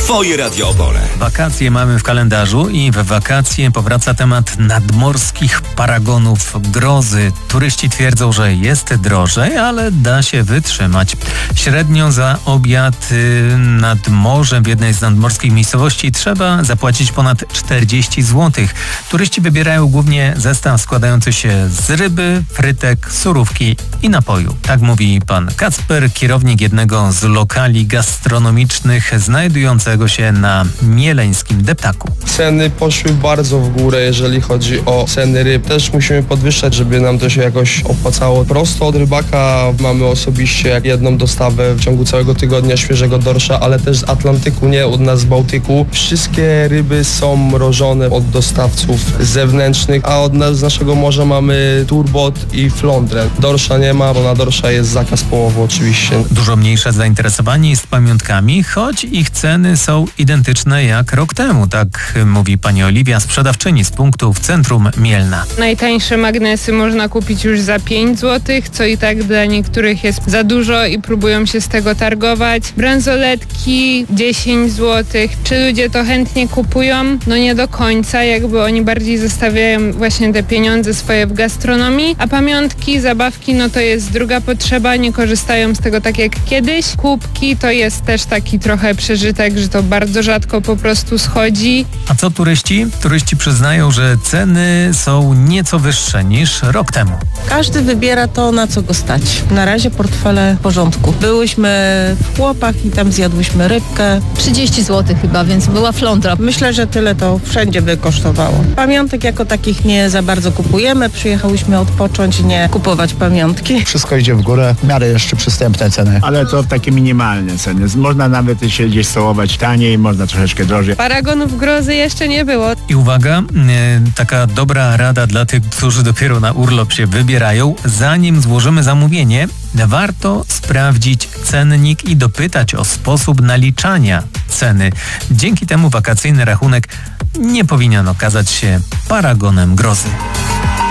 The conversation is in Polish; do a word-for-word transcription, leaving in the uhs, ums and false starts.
Twoje Radio Opole. Wakacje mamy w kalendarzu i w wakacje powraca temat nadmorskich paragonów grozy. Turyści twierdzą, że jest drożej, ale da się wytrzymać. Średnio za obiad nad morzem w jednej z nadmorskich miejscowości trzeba zapłacić ponad czterdzieści złotych. Turyści wybierają głównie zestaw składający się z ryby, frytek, surówki i napoju. Tak mówi pan Kacper, kierownik jednego z lokali gastronomicznych znajdującego się na mieleńskim deptaku. Ceny poszły bardzo w górę, jeżeli chodzi o ceny ryb. Też musimy podwyższać, żeby nam to się jakoś opłacało. Prosto od rybaka mamy osobiście jedną dostawę w ciągu całego tygodnia świeżego dorsza, ale też z Atlantyku, nie od nas z Bałtyku. Wszystkie ryby są mrożone od dostawców zewnętrznych, a od nas z naszego morza mamy turbot i flądrę. Dorsza nie ma, bo na dorsza jest zakaz połowu oczywiście. Dużo mniejsze zainteresowanie jest pamiątkami, choć ich ceny są identyczne jak rok temu, tak mówi pani Oliwia, sprzedawczyni z punktu w centrum Mielna. Najtańsze magnesy można kupić już za pięć złotych, co i tak dla niektórych jest za dużo i próbują się z tego targować. Bransoletki dziesięć złotych. Czy ludzie to chętnie kupują? No nie do końca, jakby oni bardziej zostawiają właśnie te pieniądze swoje w gastronomii, a pamiątki, zabawki, no to jest druga potrzeba, nie korzystają z tego tak jak kiedyś. Kubki to jest też taki trochę przeżytek, że to bardzo rzadko po prostu schodzi. A co turyści? Turyści przyznają, że ceny są nieco wyższe niż rok temu. Każdy wybiera to, na co go stać. Na razie portfele w porządku. Byłyśmy w Chłopach i tam zjadłyśmy rybkę. trzydzieści złotych chyba, więc była flądra. Myślę, że tyle to wszędzie by kosztowało. Pamiątek jako takich nie za bardzo kupujemy. Przyjechałyśmy odpocząć, nie kupować pamiątki. Wszystko idzie w górę, w miarę jeszcze przystępne ceny. Ale to takie minimalne ceny. Można nawet się gdzieś stołować taniej, można troszeczkę drożej. Paragonów grozy jeszcze nie było. I uwaga, taka dobra rada dla tych, którzy dopiero na urlop się wybierają. Zanim złożymy zamówienie, warto sprawdzić cennik i dopytać o sposób naliczania ceny. Dzięki temu wakacyjny rachunek nie powinien okazać się paragonem grozy.